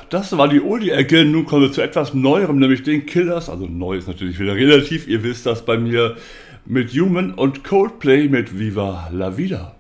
das war die Oldie-Ecke. Nun kommen wir zu etwas Neuerem, nämlich den Killers. Also neu ist natürlich wieder relativ, ihr wisst das bei mir, mit Human und Coldplay mit Viva la Vida.